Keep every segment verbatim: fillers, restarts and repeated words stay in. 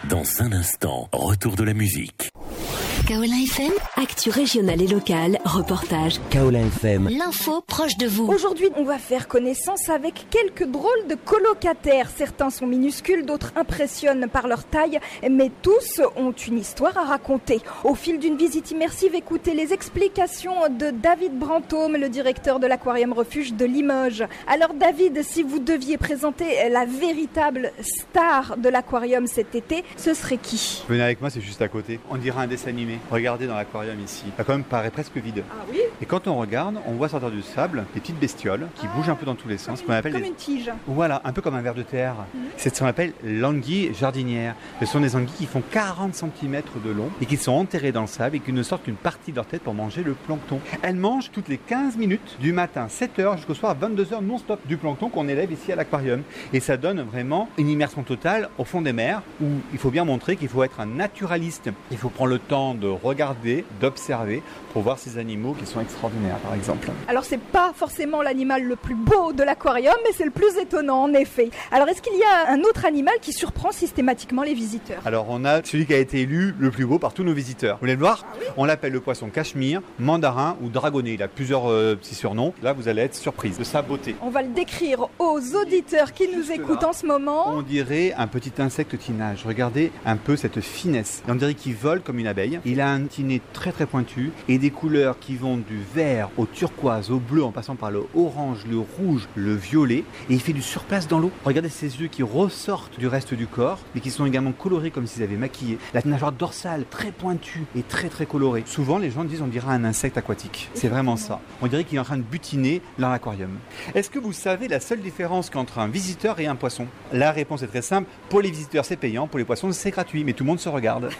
Dans un instant, retour de la musique. Kaolin F M, actu régionale et locale, reportage. Kaolin F M, l'info proche de vous. Aujourd'hui, on va faire connaissance avec quelques drôles de colocataires. Certains sont minuscules, d'autres impressionnent par leur taille, mais tous ont une histoire à raconter. Au fil d'une visite immersive, écoutez les explications de David Brantôme, le directeur de l'aquarium refuge de Limoges. Alors David, si vous deviez présenter la véritable star de l'aquarium cet été, ce serait qui ? Venez avec moi, c'est juste à côté. On dirait un dessin animé. Regardez dans l'aquarium ici. L'aquarium paraît presque vide. Ah oui ? Et quand on regarde, on voit sortir du sable des petites bestioles qui ah, bougent un peu dans tous les sens. Comme, une, appelle comme des... une tige. Voilà, un peu comme un ver de terre. Mmh. C'est ce qu'on appelle l'anguille jardinière. Ce sont des anguilles qui font quarante centimètres de long et qui sont enterrées dans le sable et qui ne sortent qu'une partie de leur tête pour manger le plancton. Elles mangent toutes les quinze minutes du matin, sept heures jusqu'au soir, vingt-deux heures non-stop du plancton qu'on élève ici à l'aquarium. Et ça donne vraiment une immersion totale au fond des mers où il faut bien montrer qu'il faut être un naturaliste. Il faut prendre le temps de regarder, d'observer pour voir ces animaux qui sont extraordinaires, par exemple. Alors c'est pas forcément l'animal le plus beau de l'aquarium, mais c'est le plus étonnant en effet. Alors est-ce qu'il y a un autre animal qui surprend systématiquement les visiteurs ? Alors on a celui qui a été élu le plus beau par tous nos visiteurs. Vous voulez le voir ? Ah oui ? On l'appelle le poisson cachemire, mandarin ou dragonnet. Il a plusieurs euh, petits surnoms. Là vous allez être surprise de sa beauté. On va le décrire aux auditeurs qui nous Juste écoutent là, en ce moment. On dirait un petit insecte qui nage. Regardez un peu cette finesse. On dirait qu'il vole comme une abeille. Il a un petit nez très très pointu et des couleurs qui vont du vert au turquoise, au bleu en passant par le orange, le rouge, le violet. Et il fait du surplace dans l'eau. Regardez ses yeux qui ressortent du reste du corps mais qui sont également colorés comme s'ils avaient maquillé. La nageoire dorsale très pointue et très très colorée. Souvent les gens disent on dirait un insecte aquatique. C'est vraiment ça. On dirait qu'il est en train de butiner dans l'aquarium. Est-ce que vous savez la seule différence qu'entre un visiteur et un poisson ? La réponse est très simple. Pour les visiteurs c'est payant, pour les poissons c'est gratuit. Mais tout le monde se regarde.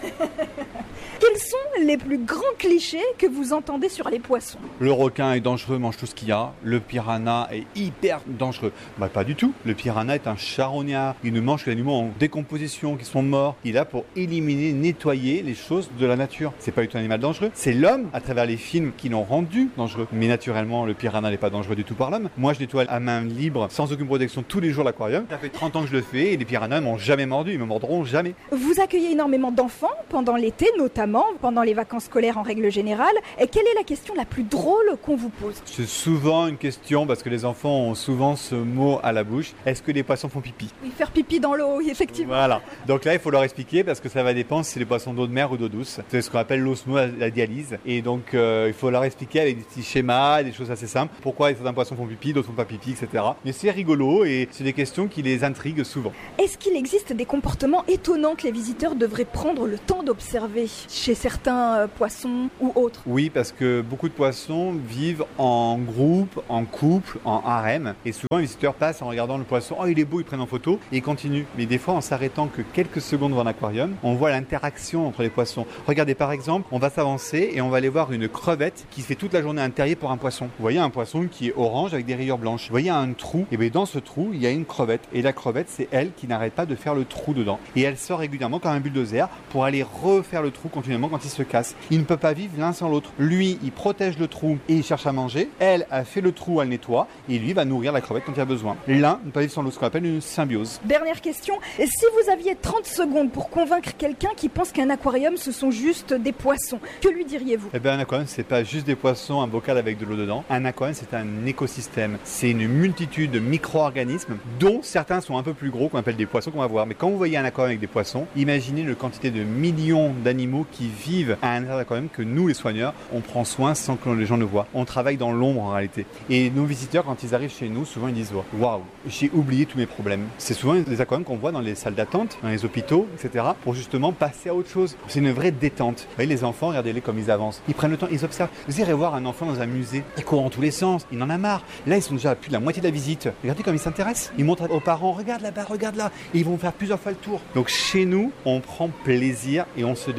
Quels sont les plus grands clichés que vous entendez sur les poissons ? Le requin est dangereux, mange tout ce qu'il y a. Le piranha est hyper dangereux. Bah pas du tout. Le piranha est un charognard. Il ne mange que les animaux en décomposition, qui sont morts. Il est là pour éliminer, nettoyer les choses de la nature. C'est pas du tout un animal dangereux. C'est l'homme, à travers les films, qui l'ont rendu dangereux. Mais naturellement, le piranha n'est pas dangereux du tout par l'homme. Moi, je nettoie à main libre, sans aucune protection, tous les jours l'aquarium. Ça fait trente ans que je le fais et les piranhas ne m'ont jamais mordu. Ils me mordront jamais. Vous accueillez énormément d'enfants pendant l'été, notamment pendant les vacances scolaires en règle générale. Et quelle est la question la plus drôle qu'on vous pose ? C'est souvent une question parce que les enfants ont souvent ce mot à la bouche. Est-ce que les poissons font pipi ? Oui, faire pipi dans l'eau, oui, effectivement. Voilà. Donc là, il faut leur expliquer parce que ça va dépendre si c'est les poissons d'eau de mer ou d'eau douce. C'est ce qu'on appelle l'osmo-la-dialyse. Et donc, euh, il faut leur expliquer avec des petits schémas, des choses assez simples. Pourquoi certains poissons font pipi, d'autres font pas pipi, et cetera. Mais c'est rigolo et c'est des questions qui les intriguent souvent. Est-ce qu'il existe des comportements étonnants que les visiteurs devraient prendre le temps d'observer chez certains euh, poissons ou autres ? Oui, parce que beaucoup de poissons vivent en groupe, en couple, en harem. Et souvent, les visiteurs passent en regardant le poisson. Oh, il est beau, ils prennent en photo et ils continuent. Mais des fois, en s'arrêtant que quelques secondes devant l'aquarium, on voit l'interaction entre les poissons. Regardez, par exemple, on va s'avancer et on va aller voir une crevette qui fait toute la journée un terrier pour un poisson. Vous voyez un poisson qui est orange avec des rayures blanches. Vous voyez un trou. Et bien, dans ce trou, il y a une crevette. Et la crevette, c'est elle qui n'arrête pas de faire le trou dedans. Et elle sort régulièrement comme un bulldozer pour aller refaire le trou continuellement quand il se casse. Ils ne peuvent pas vivre l'un sans l'autre. Lui, il protège le trou et il cherche à manger. Elle a fait le trou, elle nettoie. Et lui va nourrir la crevette quand il a besoin. L'un ne peut pas vivre sans l'autre, ce qu'on appelle une symbiose. Dernière question. Si vous aviez trente secondes pour convaincre quelqu'un qui pense qu'un aquarium, ce sont juste des poissons, que lui diriez-vous ? Eh bien, un aquarium, c'est pas juste des poissons, un bocal avec de l'eau dedans. Un aquarium, c'est un écosystème. C'est une multitude de micro-organismes, dont certains sont un peu plus gros, qu'on appelle des poissons qu'on va voir. Mais quand vous voyez un aquarium avec des poissons, imaginez la quantité de millions d'animaux qui vivent à l'intérieur d'aquarium que nous, les soigneurs, on prend soin sans que les gens le voient. On travaille dans l'ombre en réalité. Et nos visiteurs, quand ils arrivent chez nous, souvent ils disent « Waouh, j'ai oublié tous mes problèmes ». C'est souvent des aquariums qu'on voit dans les salles d'attente, dans les hôpitaux, et cetera, pour justement passer à autre chose. C'est une vraie détente. Vous voyez les enfants, regardez-les comme ils avancent. Ils prennent le temps, ils observent. Vous irez voir un enfant dans un musée, il court en tous les sens, il en a marre. Là, ils sont déjà à plus de la moitié de la visite. Regardez comme ils s'intéressent. Ils montrent aux parents « Regarde là-bas, regarde là ». Et ils vont faire plusieurs fois le tour. Donc chez nous, on prend plaisir et on se détend. Et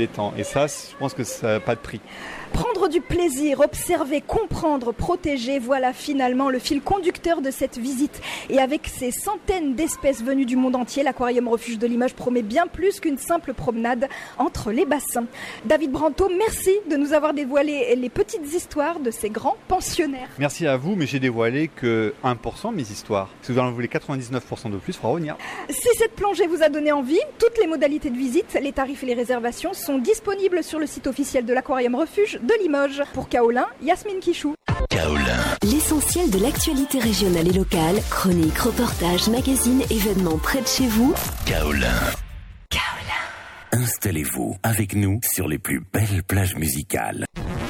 ça, je pense que ça n'a pas de prix. Prendre du plaisir, observer, comprendre, protéger, voilà finalement le fil conducteur de cette visite. Et avec ses centaines d'espèces venues du monde entier, l'aquarium refuge de Limoges promet bien plus qu'une simple promenade entre les bassins. David Branteau, merci de nous avoir dévoilé les petites histoires de ces grands pensionnaires. Merci à vous, mais j'ai dévoilé que un pour cent de mes histoires. Si vous en voulez quatre-vingt-dix-neuf pour cent de plus, il faudra revenir. Si cette plongée vous a donné envie, toutes les modalités de visite, les tarifs et les réservations sont disponibles sur le site officiel de l'aquarium refuge de Limoges. Pour Kaolin, Yasmine Kichou. Kaolin. L'essentiel de l'actualité régionale et locale, chroniques, reportages, magazines, événements près de chez vous. Kaolin. Installez-vous avec nous sur les plus belles plages musicales.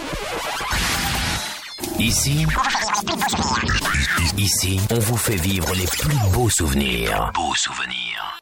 Ici, ici, on vous fait vivre les plus beaux souvenirs. Beaux souvenirs.